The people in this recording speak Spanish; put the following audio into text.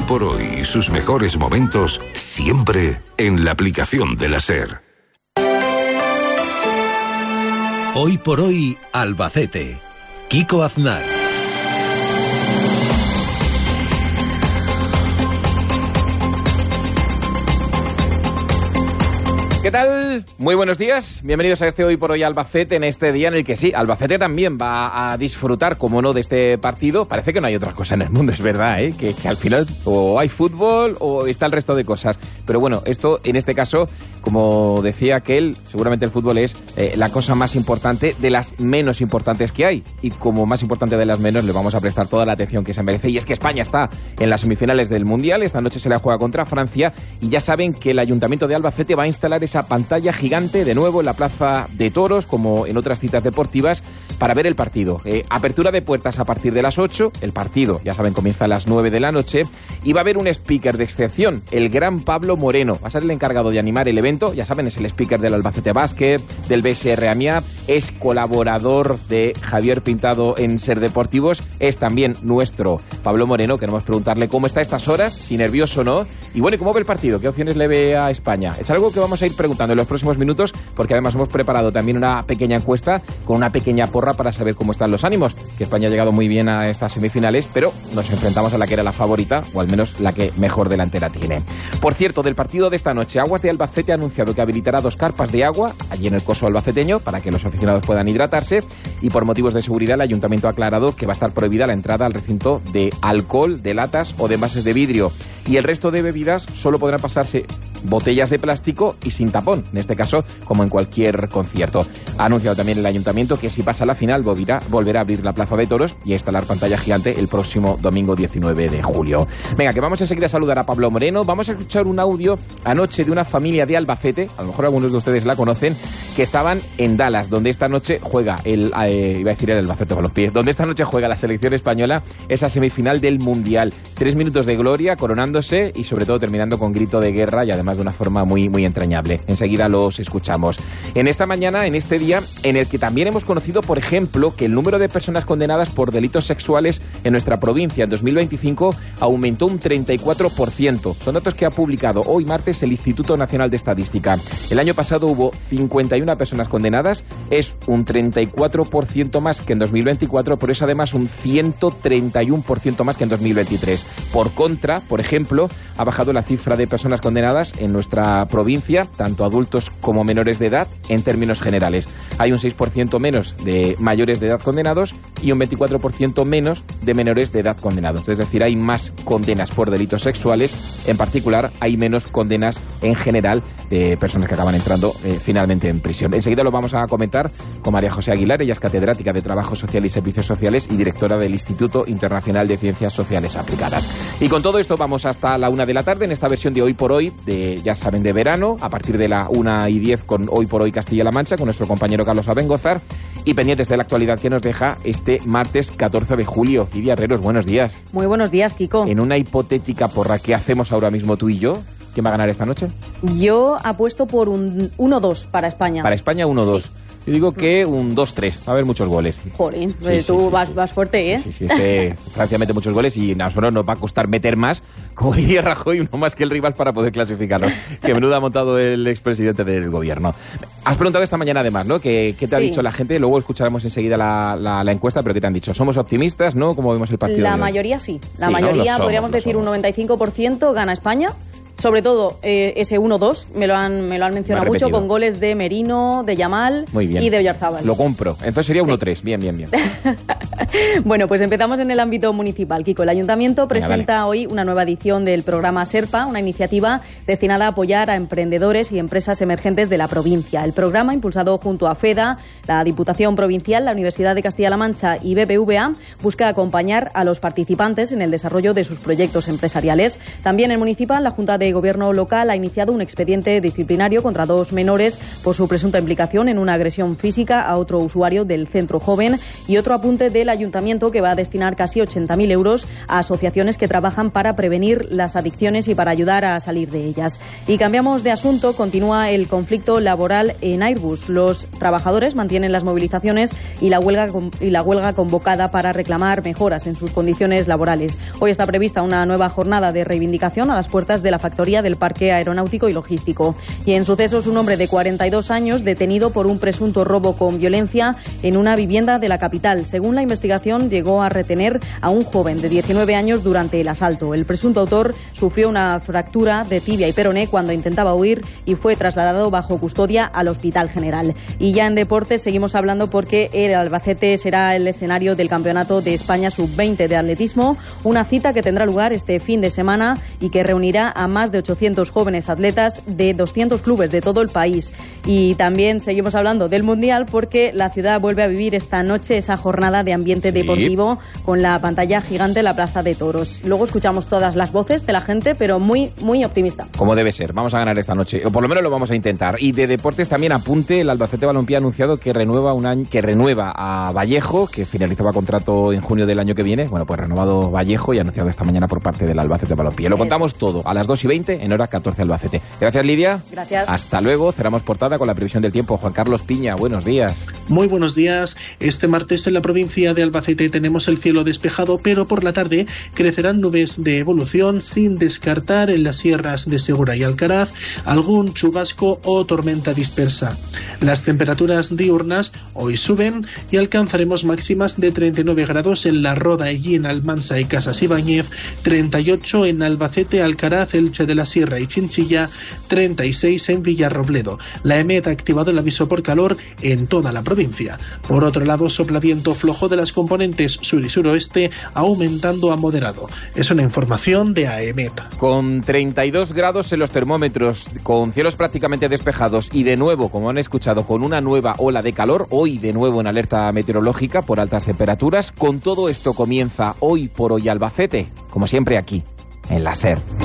por Hoy y sus mejores momentos siempre en la aplicación de la SER. Hoy por Hoy, Albacete. Kiko Aznar. ¿Qué tal? Muy buenos días. Bienvenidos a este Hoy por Hoy Albacete, en este día en el que sí, Albacete también va a disfrutar, como no, de este partido. Parece que no hay otra cosa en el mundo, es verdad, ¿eh? Que al final o hay fútbol o está el resto de cosas. Pero bueno, esto en este caso, como decía aquel, seguramente el fútbol es la cosa más importante de las menos importantes que hay. Y como más importante de las menos, le vamos a prestar toda la atención que se merece. Y es que España está en las semifinales del Mundial. Esta noche se la juega contra Francia. Y ya saben que el Ayuntamiento de Albacete va a instalar esa pantalla gigante de nuevo en la Plaza de Toros, como en otras citas deportivas, para ver el partido. Apertura de puertas a partir de las 8, el partido, ya saben, comienza a las 9 de la noche, y va a haber un speaker de excepción, el gran Pablo Moreno. Va a ser el encargado de animar el evento, ya saben, es el speaker del Albacete Basket, del BSR Amiab, es colaborador de Javier Pintado en Ser Deportivos, es también nuestro Pablo Moreno. Queremos preguntarle cómo está a estas horas, si nervioso o no, y bueno, ¿y cómo ve el partido? ¿Qué opciones le ve a España? Es algo que vamos a ir preguntando en los próximos minutos, porque además hemos preparado también una pequeña encuesta con una pequeña porra para saber cómo están los ánimos, que España ha llegado muy bien a estas semifinales, pero nos enfrentamos a la que era la favorita, o al menos la que mejor delantera tiene. Por cierto, del partido de esta noche, Aguas de Albacete ha anunciado que habilitará 2 carpas de agua allí en el coso albaceteño para que los aficionados puedan hidratarse, y por motivos de seguridad el Ayuntamiento ha aclarado que va a estar prohibida la entrada al recinto de alcohol, de latas o de envases de vidrio, y el resto de bebidas solo podrán pasarse botellas de plástico y sin tapón, en este caso como en cualquier concierto. Ha anunciado también el Ayuntamiento que si pasa la final volverá a abrir la Plaza de Toros y a instalar pantalla gigante el próximo domingo 19 de julio. Venga, que vamos enseguida a saludar a Pablo Moreno. Vamos a escuchar un audio anoche de una familia de Albacete, a lo mejor algunos de ustedes la conocen, que estaban en Dallas, donde esta noche juega el Albacete con los pies, donde esta noche juega la selección española esa semifinal del Mundial. 3 minutos de gloria, coronándose y sobre todo terminando con grito de guerra, y además de una forma muy, muy entrañable. Enseguida los escuchamos. En esta mañana, en este día, en el que también hemos conocido, por ejemplo, que el número de personas condenadas por delitos sexuales en nuestra provincia en 2025 aumentó un 34%. Son datos que ha publicado hoy martes el Instituto Nacional de Estadística. El año pasado hubo 51 personas condenadas, es un 34% más que en 2024, pero es además un 131% más que en 2023. Por contra, por ejemplo, ha bajado la cifra de personas condenadas en nuestra provincia, tanto adultos como menores de edad, en términos generales. Hay un 6% menos de mayores de edad condenados y un 24% menos de menores de edad condenados. Es decir, hay más condenas por delitos sexuales, en particular hay menos condenas en general de personas que acaban entrando finalmente en prisión. Enseguida lo vamos a comentar con María José Aguilar. Ella es catedrática de Trabajo Social y Servicios Sociales y directora del Instituto Internacional de Ciencias Sociales Aplicadas. Y con todo esto vamos hasta la 1 de la tarde en esta versión de Hoy por Hoy, ya saben, de verano, a partir de la 1:10 con Hoy por Hoy Castilla-La Mancha, con nuestro compañero Carlos Abengozar, y pendientes de la actualidad que nos deja este martes 14 de julio. Lidia Herreros, buenos días. Muy buenos días, Kiko. En una hipotética porra que hacemos ahora mismo tú y yo, ¿quién va a ganar esta noche? Yo apuesto por un 1-2 para España. Para España 1-2. Sí. Yo digo que un 2-3, va a haber muchos goles. Jolín, tú vas fuerte, ¿eh? Sí, es que Francia mete muchos goles y a nosotros nos va a costar meter más, como diría Rajoy, uno más que el rival para poder clasificarnos. Que menudo ha montado el expresidente del gobierno. Has preguntado esta mañana además, ¿no? ¿Qué te ha dicho la gente? Luego escucharemos enseguida la encuesta, pero ¿qué te han dicho? ¿Somos optimistas, no? ¿Cómo vemos el partido? La mayoría sí. La mayoría, ¿no? Podríamos decir un 95% gana España. Sobre todo ese 1-2, me lo han mencionado mucho, con goles de Merino, de Yamal y de Oyarzábal. Lo compro. Entonces sería 1-3. Bien. Bueno, pues empezamos en el ámbito municipal. Kiko, el Ayuntamiento presenta hoy una nueva edición del programa SERPA, una iniciativa destinada a apoyar a emprendedores y empresas emergentes de la provincia. El programa, impulsado junto a FEDA, la Diputación Provincial, la Universidad de Castilla-La Mancha y BBVA, busca acompañar a los participantes en el desarrollo de sus proyectos empresariales. También en municipal, la Junta de gobierno local ha iniciado un expediente disciplinario contra 2 menores por su presunta implicación en una agresión física a otro usuario del centro joven. Y otro apunte del ayuntamiento, que va a destinar casi 80.000 euros a asociaciones que trabajan para prevenir las adicciones y para ayudar a salir de ellas. Y cambiamos de asunto. Continúa el conflicto laboral en Airbus. Los trabajadores mantienen las movilizaciones y la huelga convocada para reclamar mejoras en sus condiciones laborales. Hoy está prevista una nueva jornada de reivindicación a las puertas de la factoría del Parque Aeronáutico y Logístico. Y en sucesos, un hombre de 42 años detenido por un presunto robo con violencia en una vivienda de la capital. Según la investigación, llegó a retener a un joven de 19 años durante el asalto. El presunto autor sufrió una fractura de tibia y peroné cuando intentaba huir y fue trasladado bajo custodia al Hospital General. Y ya en deportes seguimos hablando porque el Albacete será el escenario del Campeonato de España Sub-20 de atletismo, una cita que tendrá lugar este fin de semana y que reunirá a más de 800 jóvenes atletas de 200 clubes de todo el país. Y también seguimos hablando del Mundial porque la ciudad vuelve a vivir esta noche esa jornada de ambiente deportivo con la pantalla gigante en la Plaza de Toros. Luego escuchamos todas las voces de la gente, pero muy, muy optimista. Como debe ser, vamos a ganar esta noche, o por lo menos lo vamos a intentar. Y de deportes también apunte, el Albacete Balompié ha anunciado que renueva a Vallejo, que finalizaba contrato en junio del año que viene. Bueno, pues renovado Vallejo y anunciado esta mañana por parte del Albacete Balompié. Lo contamos todo a las 2:20 en hora 14 Albacete. Gracias, Lidia. Gracias. Hasta luego. Cerramos portada con la previsión del tiempo. Juan Carlos Piña, buenos días. Muy buenos días. Este martes en la provincia de Albacete tenemos el cielo despejado, pero por la tarde crecerán nubes de evolución, sin descartar en las sierras de Segura y Alcaraz algún chubasco o tormenta dispersa. Las temperaturas diurnas hoy suben y alcanzaremos máximas de 39 grados en La Roda, Ellín, Almansa y Casas Ibáñez, 38 en Albacete, Alcaraz, Elche de la Sierra y Chinchilla, 36 en Villarrobledo. La EMET ha activado el aviso por calor en toda la provincia. Por otro lado, sopla viento flojo de las componentes sur y suroeste, aumentando a moderado. Es una información de AEMET. Con 32 grados en los termómetros, con cielos prácticamente despejados y de nuevo, como han escuchado, con una nueva ola de calor, hoy de nuevo en alerta meteorológica por altas temperaturas. Con todo esto comienza Hoy por Hoy Albacete, como siempre aquí, en la SER.